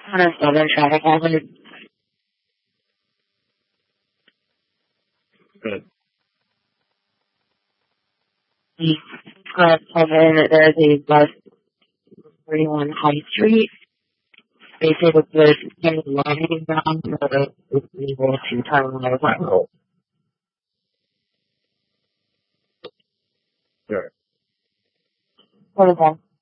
107 traffic hazard. Good. There's a bus 31 High Street. Basically, with the kind of lighting down, so it's able to turn right. Oh. Good. What is that?